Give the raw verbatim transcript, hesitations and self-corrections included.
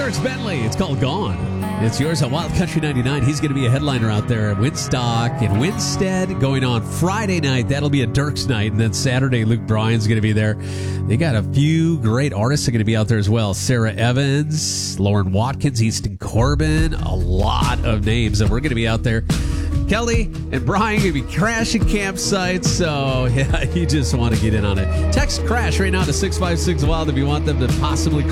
Dierks Bentley. It's called Gone. It's yours on Wild Country ninety-nine. He's going to be a headliner out there at Woodstock and Winstead going on Friday night. That'll be a Dierks night. And then Saturday, Luke Bryan's going to be there. They got a few great artists that are going to be out there as well. Sarah Evans, Lauren Watkins, Easton Corbin, a lot of names. And we're going to be out there. Kelly and Brian going to be crashing campsites, so yeah, you just want to get in on it. Text CRASH right now to six five six WILD if you want them to possibly crash.